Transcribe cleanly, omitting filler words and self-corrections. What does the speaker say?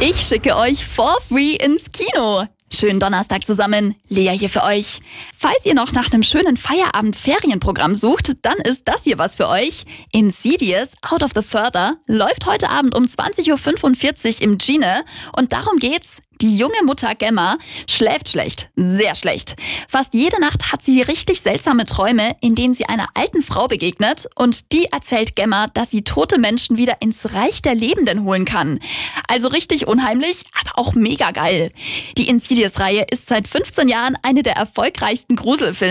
Ich schicke euch for free ins Kino. Schönen Donnerstag zusammen, Lea hier für euch. Falls ihr noch nach einem schönen Feierabend-Ferienprogramm sucht, dann ist das hier was für euch. Insidious Out of the Further läuft heute Abend um 20.45 Uhr im Gine und darum geht's. Die junge Mutter Gemma schläft schlecht, sehr schlecht. Fast jede Nacht hat sie richtig seltsame Träume, in denen sie einer alten Frau begegnet und die erzählt Gemma, dass sie tote Menschen wieder ins Reich der Lebenden holen kann. Also richtig unheimlich, aber auch mega geil. Die Insidious-Reihe ist seit 15 Jahren eine der erfolgreichsten Gruselfilme